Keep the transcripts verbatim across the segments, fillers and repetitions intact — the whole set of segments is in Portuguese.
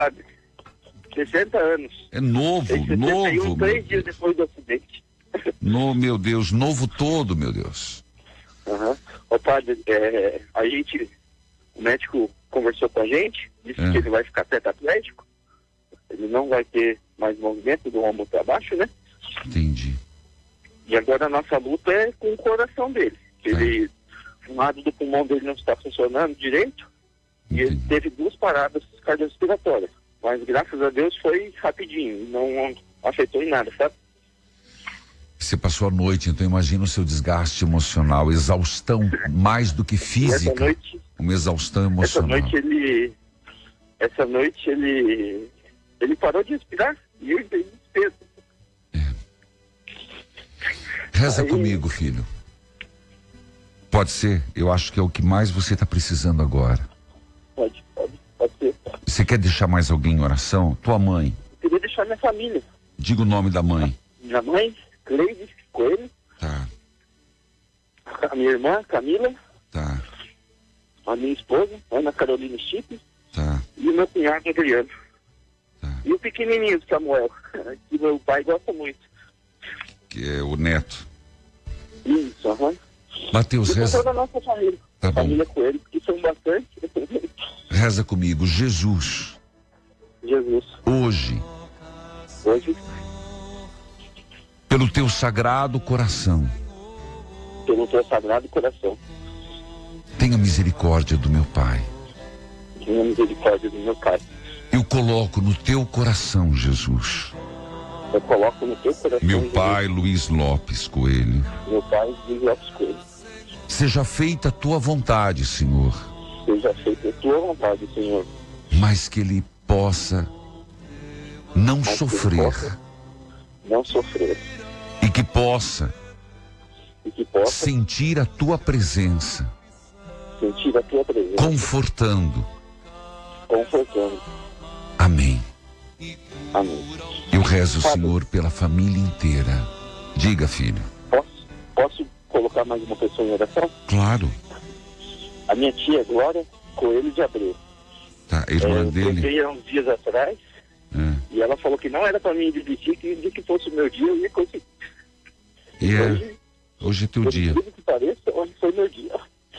sessenta anos. É novo, Ele novo. três dias depois do acidente. No, meu Deus, novo todo, meu Deus. Aham. Ô padre, é, a gente, o médico conversou com a gente, disse É. que ele vai ficar tetraplégico, ele não vai ter mais movimento do ombro para baixo, né? Entendi. E agora a nossa luta é com o coração dele. Tá. Ele, um lado do pulmão dele não está funcionando direito, e ele Entendi. teve duas paradas cardiorrespiratórias. Mas graças a Deus foi rapidinho, não afetou em nada, sabe? Você passou a noite, então imagina o seu desgaste emocional, exaustão mais do que E física. essa noite, Uma exaustão essa emocional. noite ele. Essa noite ele. Ele parou de respirar e eu entrei em desespero. Reza Aí- comigo, filho. Pode ser? Eu acho que é o que mais você está precisando agora. Pode, pode, pode ser. Você quer deixar mais alguém em oração? Tua mãe. Eu queria deixar minha família. Diga o nome da mãe. Minha mãe, Cleide Coelho, Tá, a minha irmã, Camila, tá, a minha esposa, Ana Carolina Chip, tá, e o meu cunhado, Adriano. tá. E o pequenininho, Samuel, que meu pai gosta muito. Que é o neto. Isso, aham. Mateus, E com reza, toda a nossa família. Tá bom. Família Coelho, que são bastante. reza comigo. Jesus, Jesus, hoje, hoje, pelo teu sagrado coração, pelo teu sagrado coração, tenha misericórdia do meu pai. tenha misericórdia do meu pai. Eu coloco no teu coração, Jesus, Eu coloco no teu coração, meu Jesus, pai Luiz Lopes Coelho. meu pai, Luiz Lopes Coelho. Seja feita a tua vontade, Senhor, Seja feita a tua vontade, Senhor. mas que ele possa não Mas que ele sofrer possa não sofrer. e que possa E que possa sentir a tua presença, sentir a tua presença, confortando. confortando. Amém. Amém. Eu rezo, Padre. Senhor, pela família inteira. Diga, filho. Posso, posso colocar mais uma pessoa em oração? Claro. A minha tia Glória Coelho de Abreu. Tá, a irmã É, eu dele. tentei há uns dias atrás É. e ela falou que não era para mim desistir, que no dia que fosse o meu dia eu ia conseguir. E é, Hoje, hoje é teu por dia. incrível que pareça, hoje foi meu dia.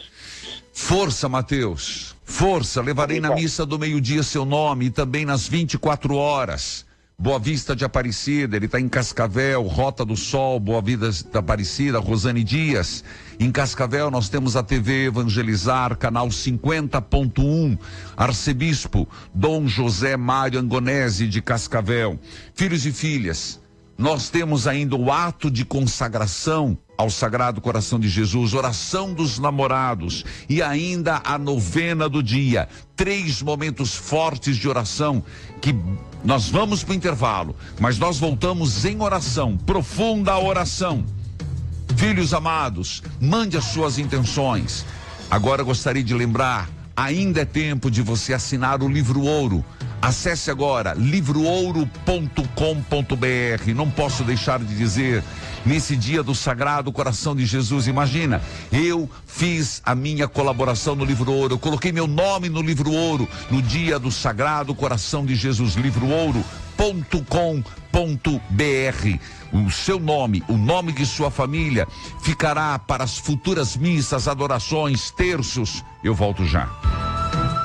Força, Mateus. Força. Levarei na missa do meio-dia seu nome e também nas vinte e quatro horas. Boa Vista de Aparecida, ele está em Cascavel, Rota do Sol, Boa Vista da Aparecida, Rosane Dias. Em Cascavel nós temos a T V Evangelizar, canal cinquenta ponto um, Arcebispo Dom José Mário Angonese de Cascavel. Filhos e filhas, nós temos ainda o ato de consagração ao Sagrado Coração de Jesus, oração dos namorados e ainda a novena do dia. Três momentos fortes de oração que nós vamos para o intervalo, mas nós voltamos em oração, profunda oração. Filhos amados, mande as suas intenções. Agora eu gostaria de lembrar, ainda é tempo de você assinar o livro Ouro. Acesse agora livro ouro ponto com ponto br. Não posso deixar de dizer, nesse dia do Sagrado Coração de Jesus, imagina, eu fiz a minha colaboração no livro Ouro, eu coloquei meu nome no livro Ouro, no dia do Sagrado Coração de Jesus, livro ouro ponto com ponto br. O seu nome, o nome de sua família ficará para as futuras missas, adorações, terços. Eu volto já.